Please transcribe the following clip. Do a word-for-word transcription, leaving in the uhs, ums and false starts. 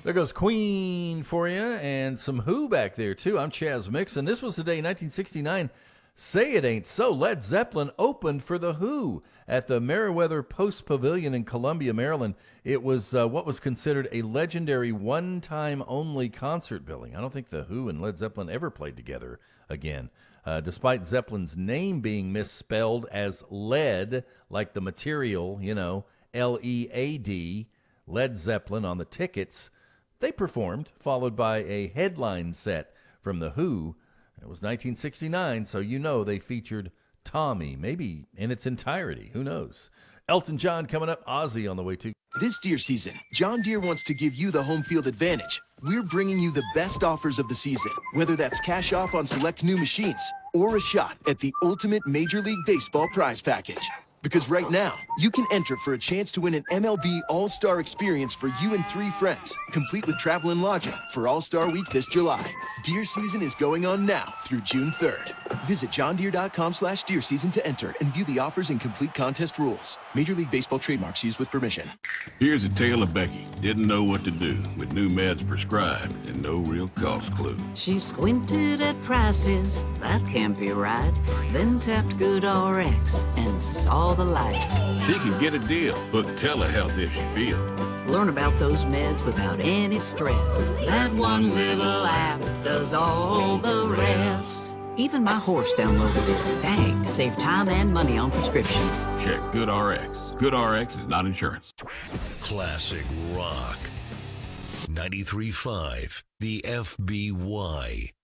There goes Queen for you, and some Who back there, too. I'm Chaz Mixon. This was the day, nineteen sixty-nine. Say It Ain't So. Led Zeppelin opened for The Who at the Meriwether Post Pavilion in Columbia, Maryland. It was uh, what was considered a legendary one-time only concert billing. I don't think The Who and Led Zeppelin ever played together again. Uh, despite Zeppelin's name being misspelled as lead, like the material, you know, L E A D, Led Zeppelin on the tickets, they performed, followed by a headline set from The Who. It was nineteen sixty-nine, so you know they featured Tommy, maybe in its entirety. Who knows? Elton John coming up, Ozzy on the way too. This deer season, John Deere wants to give you the home field advantage. We're bringing you the best offers of the season, whether that's cash off on select new machines or a shot at the ultimate Major League Baseball prize package. Because right now, you can enter for a chance to win an M L B All-Star experience for you and three friends, complete with travel and lodging for All-Star Week this July. Deer season is going on now through June third. Visit johndeere.com slash deer season to enter and view the offers and complete contest rules. Major League Baseball trademarks used with permission. Here's a tale of Becky. Didn't know what to do with new meds prescribed and no real cost clue. She squinted at prices, that can't be right. Then tapped GoodRx and saw the light. She can get a deal. Book telehealth if she feels. Learn about those meds without any stress. That one little app does all the rest. Even my horse downloaded it. Dang, save time and money on prescriptions. Check GoodRx. GoodRx is not insurance. Classic rock. ninety-three point five, the F B Y.